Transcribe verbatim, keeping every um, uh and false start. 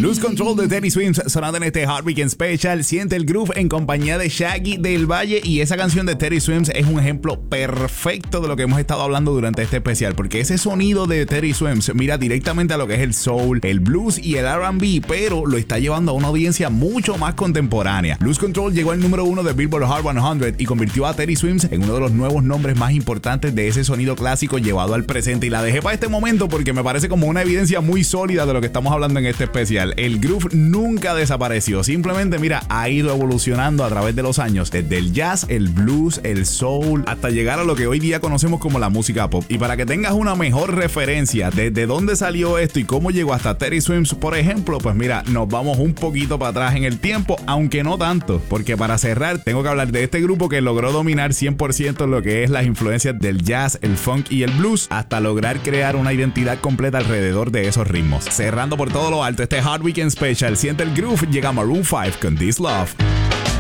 Lose Control de Teddy Swims sonando en este Hot Weekend Special. Siente el groove en compañía de Shaggy del Valle. Y esa canción de Teddy Swims es un ejemplo perfecto de lo que hemos estado hablando durante este especial, porque ese sonido de Teddy Swims mira directamente a lo que es el soul, el blues y el R and B, pero lo está llevando a una audiencia mucho más contemporánea. Lose Control llegó al número uno de Billboard Hot cien y convirtió a Teddy Swims en uno de los nuevos nombres más importantes de ese sonido clásico llevado al presente. Y la dejé para este momento porque me parece como una evidencia muy sólida de lo que estamos hablando en este especial. El groove nunca desapareció, simplemente mira, ha ido evolucionando a través de los años, desde el jazz, el blues, el soul, hasta llegar a lo que hoy día conocemos como la música pop. Y para que tengas una mejor referencia de, de dónde salió esto y cómo llegó hasta Teddy Swims, por ejemplo, pues mira, nos vamos un poquito para atrás en el tiempo, aunque no tanto, porque para cerrar tengo que hablar de este grupo que logró dominar cien por ciento lo que es las influencias del jazz, el funk y el blues, hasta lograr crear una identidad completa alrededor de esos ritmos. Cerrando por todo lo alto este Hot Weekend Special, siente el groove, llega Maroon five con This Love.